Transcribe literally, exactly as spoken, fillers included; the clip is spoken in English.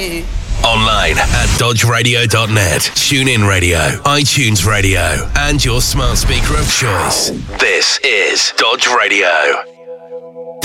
me. Online at dodge radio dot net, TuneIn Radio, iTunes Radio, and your smart speaker of choice. This is Dodge Radio.